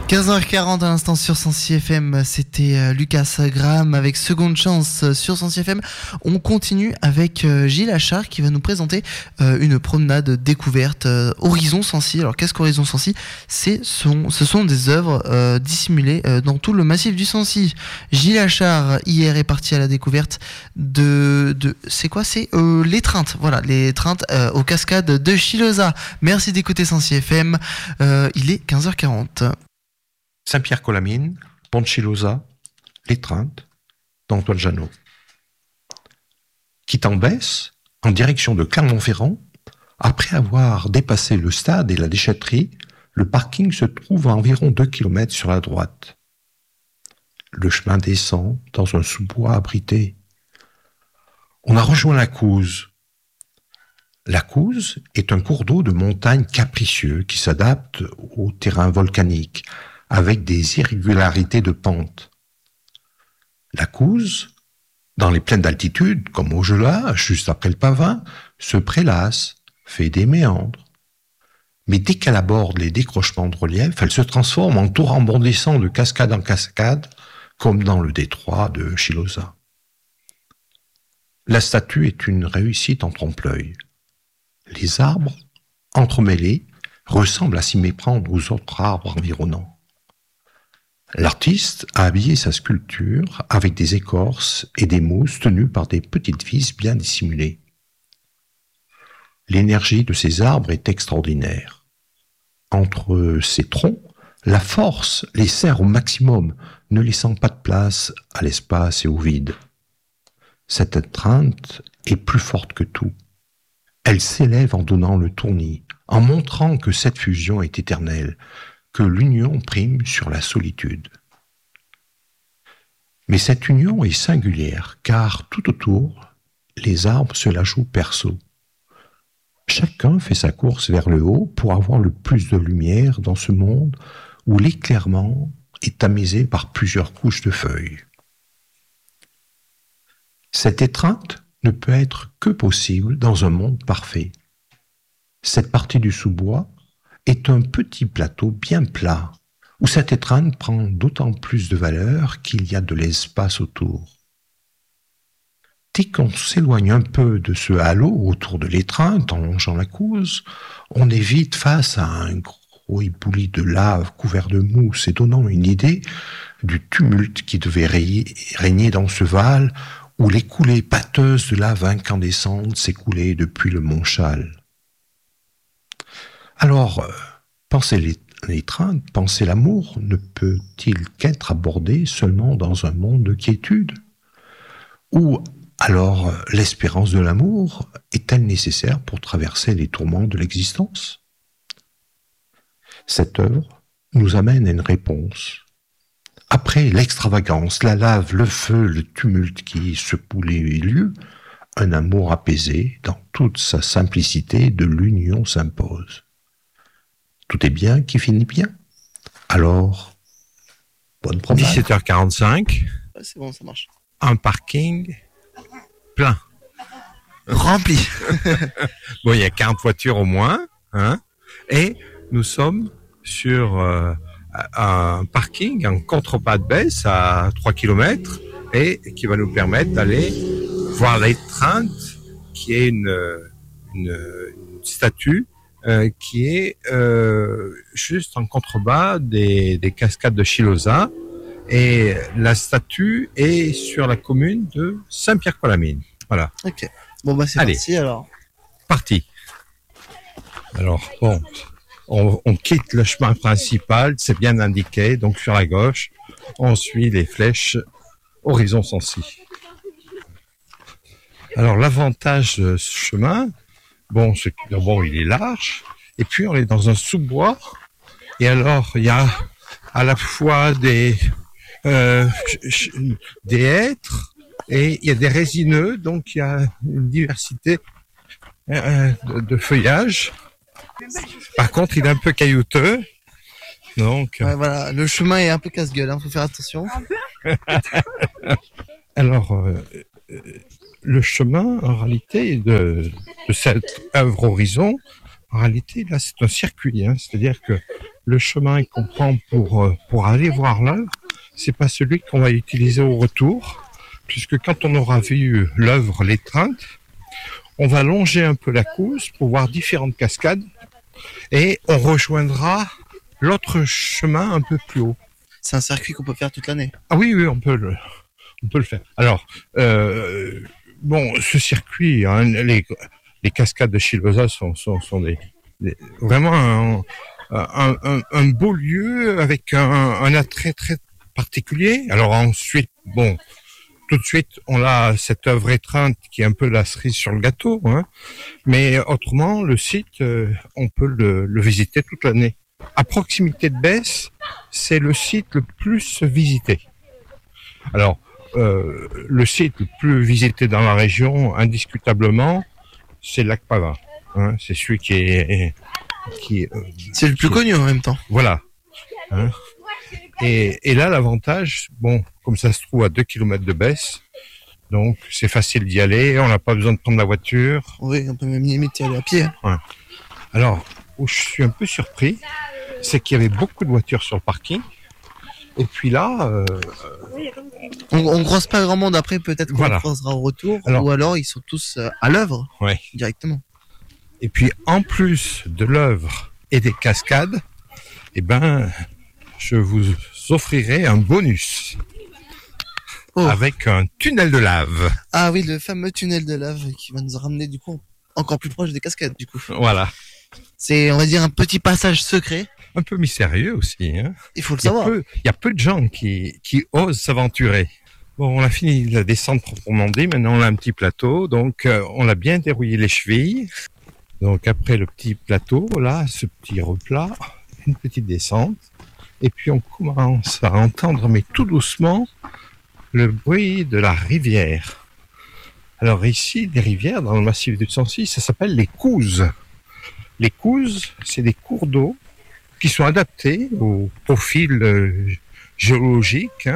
15h40 à l'instant sur Sensi FM, c'était Lucas Graham avec Seconde Chance sur Sensi FM. On continue avec Gilles Achard qui va nous présenter une promenade découverte Horizon Sensi. Alors qu'est-ce qu'Horizon Sensi ? Ce sont des œuvres dissimulées dans tout le massif du Sensi. Gilles Achard hier est parti à la découverte de c'est quoi ? C'est l'étreinte. Voilà, l'étreinte aux cascades de Chilosa. Merci d'écouter Sensi FM. Il est 15h40. Saint-Pierre-Colamine, Pont de Chilosa, l'étreinte d'Antoine Janot. Quittant Besse, en direction de Clermont-Ferrand, après avoir dépassé le stade et la déchetterie, le parking se trouve à environ 2 km sur la droite. Le chemin descend dans un sous-bois abrité. On a rejoint la Couze. La Couze est un cours d'eau de montagne capricieux qui s'adapte au terrain volcanique, avec des irrégularités de pente. La Couze, dans les plaines d'altitude, comme au Gelat, juste après le Pavin, se prélasse, fait des méandres. Mais dès qu'elle aborde les décrochements de relief, elle se transforme en tour rebondissant de cascade en cascade, comme dans le détroit de Chilosa. La statue est une réussite en trompe-l'œil. Les arbres, entremêlés, ressemblent à s'y méprendre aux autres arbres environnants. L'artiste a habillé sa sculpture avec des écorces et des mousses tenues par des petites vis bien dissimulées. L'énergie de ces arbres est extraordinaire. Entre ces troncs, la force les serre au maximum, ne laissant pas de place à l'espace et au vide. Cette étreinte est plus forte que tout. Elle s'élève en donnant le tournis, en montrant que cette fusion est éternelle, que l'union prime sur la solitude. Mais cette union est singulière, car tout autour, les arbres se la jouent perso. Chacun fait sa course vers le haut pour avoir le plus de lumière dans ce monde où l'éclairement est tamisé par plusieurs couches de feuilles. Cette étreinte ne peut être que possible dans un monde parfait. Cette partie du sous-bois est un petit plateau bien plat, où cette étreinte prend d'autant plus de valeur qu'il y a de l'espace autour. Dès qu'on s'éloigne un peu de ce halo autour de l'étreinte, en longeant la Couze, on est vite face à un gros éboulis de lave couvert de mousse et donnant une idée du tumulte qui devait régner dans ce Val où les coulées pâteuses de lave incandescente s'écoulaient depuis le Mont Chal. Alors, penser l'étreinte, penser l'amour, ne peut-il qu'être abordé seulement dans un monde de quiétude ? Ou alors l'espérance de l'amour est-elle nécessaire pour traverser les tourments de l'existence ? Cette œuvre nous amène à une réponse. Après l'extravagance, la lave, le feu, le tumulte qui secoue les lieux, un amour apaisé, dans toute sa simplicité, de l'union s'impose. Tout est bien qui finit bien. Alors, bonne promenade. 17h45. C'est bon, ça marche. Un parking plein. Rempli. Bon, il y a 40 voitures au moins, hein, et nous sommes sur un parking en contrebas de Besse à 3 km et qui va nous permettre d'aller voir l'étreinte qui est une statue qui est juste en contrebas des cascades de Chilosa, et la statue est sur la commune de Saint-Pierre-Colamine. Voilà. Ok. Bon bah c'est parti alors. Parti. Alors bon, on quitte le chemin principal, c'est bien indiqué, donc sur la gauche, on suit les flèches Horizon Sensi. Alors l'avantage de ce chemin, bon, c'est que d'abord il est large, et puis on est dans un sous-bois, et alors il y a à la fois des hêtres, et il y a des résineux, donc il y a une diversité de feuillage. Par contre, il est un peu caillouteux, donc... Ouais, voilà, le chemin est un peu casse-gueule, hein, faut faire attention. Alors, le chemin, en réalité, de cette œuvre Horizon En réalité, là, c'est un circuit, hein, c'est-à-dire que le chemin qu'on prend pour aller voir l'œuvre, c'est pas celui qu'on va utiliser au retour, puisque quand on aura vu l'œuvre L'Étreinte, on va longer un peu la Couze pour voir différentes cascades et on rejoindra l'autre chemin un peu plus haut. C'est un circuit qu'on peut faire toute l'année. Ah oui, on peut le faire. Alors, ce circuit, hein, les cascades de Chilosa sont vraiment un beau lieu avec un attrait très particulier. Alors ensuite, tout de suite, on a cette œuvre Étreinte qui est un peu la cerise sur le gâteau, hein. Mais autrement, le site, on peut le visiter toute l'année. À proximité de Besse, c'est le site le plus visité. Alors, le site le plus visité dans la région, indiscutablement, c'est le lac Pavin. Hein. C'est celui qui est c'est le plus connu en même temps. Voilà. Hein. Et là, l'avantage, comme ça se trouve à 2 km de Besse, donc c'est facile d'y aller, on n'a pas besoin de prendre la voiture. Oui, on peut même limite y aller à pied. Ouais. Alors, où je suis un peu surpris, c'est qu'il y avait beaucoup de voitures sur le parking. Et puis là... on croise pas grand monde après, peut-être qu'on croisera au retour, ou alors ils sont tous à l'œuvre, directement. Et puis, en plus de l'œuvre et des cascades, je vous offrirai un bonus avec un tunnel de lave. Ah oui, le fameux tunnel de lave qui va nous ramener du coup encore plus proche des cascades du coup. Voilà. C'est, on va dire, un petit passage secret. Un peu mystérieux aussi. Hein. Il faut le savoir. Il y a peu de gens qui osent s'aventurer. Bon, on a fini la descente proprement dit. Maintenant, on a un petit plateau. Donc, on a bien dérouillé les chevilles. Donc, après le petit plateau, là, ce petit replat, une petite descente. Et puis, on commence à entendre, mais tout doucement, le bruit de la rivière. Alors ici, des rivières, dans le massif du Sancy, ça s'appelle les Couzes. Les Couzes, c'est des cours d'eau qui sont adaptés au profil géologique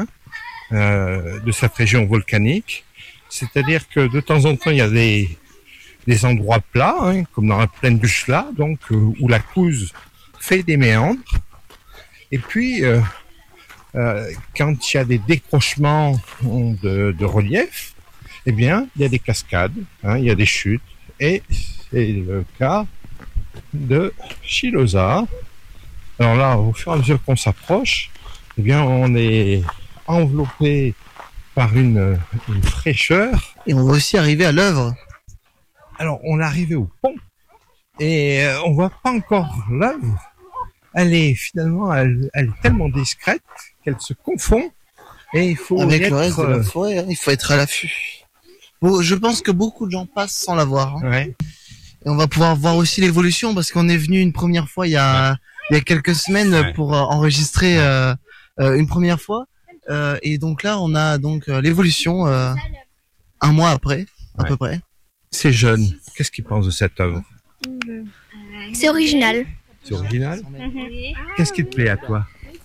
de cette région volcanique. C'est-à-dire que de temps en temps, il y a des endroits plats, hein, comme dans la plaine du Chela, donc où la Couze fait des méandres. Et puis, quand il y a des décrochements de relief, eh bien, il y a des cascades, hein, il y a des chutes. Et c'est le cas de Chilosa. Alors là, au fur et à mesure qu'on s'approche, eh bien, on est enveloppé par une fraîcheur. Et on va aussi arriver à l'œuvre. Alors, on est arrivé au pont et on voit pas encore l'œuvre. Elle est tellement discrète qu'elle se confond et il faut avec le reste de la forêt, hein, il faut être à l'affût. Bon, je pense que beaucoup de gens passent sans la voir. Hein. Ouais. Et on va pouvoir voir aussi l'évolution parce qu'on est venu une première fois il y a quelques semaines pour enregistrer une première fois. Et donc là, on a donc l'évolution un mois après, à peu près. Ces jeunes, qu'est-ce qu'ils pensent de cette œuvre? C'est original. C'est original. Qu'est-ce qui te plaît à toi?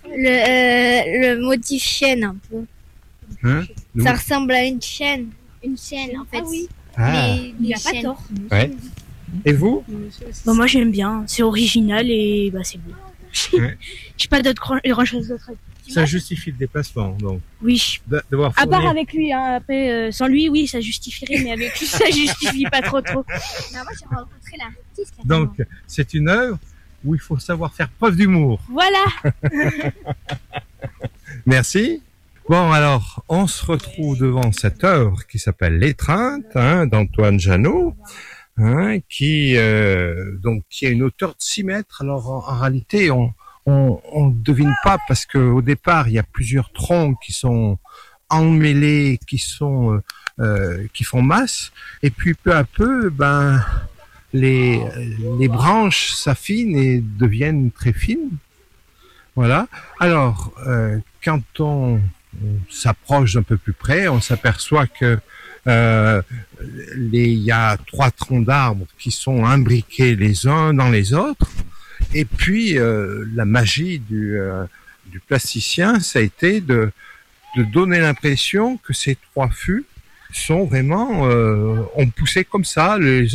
Le motif chaîne un peu. Hein? Ça ressemble à une chaîne. Une chaîne en fait. Ah oui. Mais il n'y a pas tort. Ouais. Et vous? Moi j'aime bien, c'est original et c'est beau. J'ai pas grand chose d'autre. Ça justifie le déplacement, donc. Oui. À part avec lui, hein. Après, sans lui, oui, ça justifierait, mais avec lui, ça justifie pas trop. Non, moi j'ai rencontré l'artiste. Donc, c'est une œuvre où il faut savoir faire preuve d'humour. Voilà. Merci. Bon, alors, on se retrouve devant cette œuvre qui s'appelle L'Étreinte, hein, d'Antoine Janot, hein, qui a une hauteur de 6 mètres. Alors, en réalité, on devine pas parce que au départ, il y a plusieurs troncs qui sont emmêlés, qui font masse, et puis peu à peu, les branches s'affinent et deviennent très fines. Voilà. Alors, quand on s'approche d'un peu plus près, on s'aperçoit que il y a 3 troncs d'arbres qui sont imbriqués les uns dans les autres. Et puis, la magie du plasticien, ça a été de donner l'impression que ces 3 fûts sont vraiment, ont poussé comme ça, les